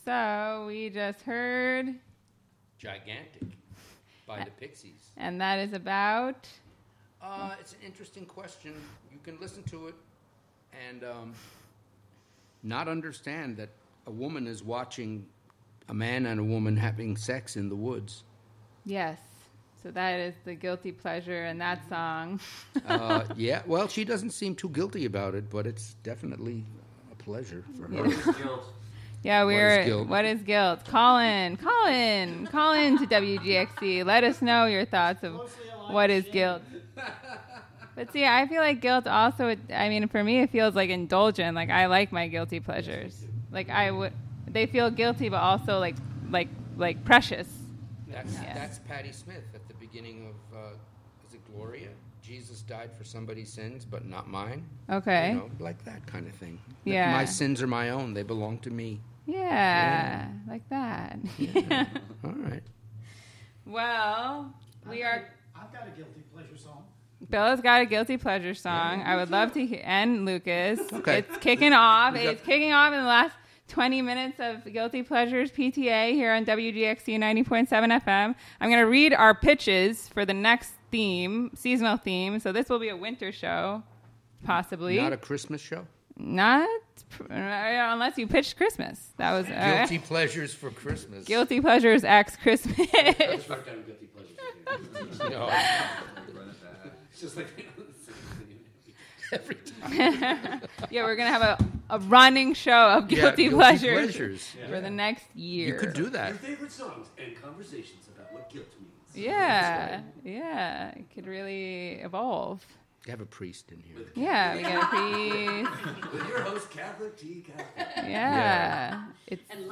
So we just heard Gigantic by the Pixies. And that is about? It's an interesting question. You can listen to it and not understand that a woman is watching a man and a woman having sex in the woods. Yes. So that is the guilty pleasure in that song. Yeah, well, she doesn't seem too guilty about it, but it's definitely a pleasure for her. Yeah, guilt? What is guilt? Call in to WGXC. Let us know your thoughts of what is guilt. But see, I feel like guilt also, I mean, for me, it feels like indulgent. Like, I like my guilty pleasures. Like, they feel guilty, but also like precious. That's Patti Smith at the beginning of, is it Gloria? Jesus died for somebody's sins, but not mine. Okay. You know, like that kind of thing. Yeah. My sins are my own. They belong to me. Yeah. Like that. Yeah. All right. Well, I've got a guilty pleasure song. Bella's got a guilty pleasure song. I would love to hear, and Lucas. Okay. It's kicking off. It's kicking off in the last 20 minutes of Guilty Pleasures PTA here on WGXC 90.7 FM. I'm going to read our pitches for the next theme, seasonal theme. So this will be a winter show, possibly. Not a Christmas show? Not unless you pitched Christmas. That was Guilty pleasures for Christmas. Guilty Pleasures X Christmas. Let's write down guilty pleasures. No. It's just like Every time. Yeah, we're going to have a running show of Guilty Pleasures for the next year. You could do that. your favorite songs and conversations about what guilt means. Yeah. It could really evolve. You have a priest in here. Yeah, we got a priest. With your host, Catholic T. Catholic. Yeah. It's And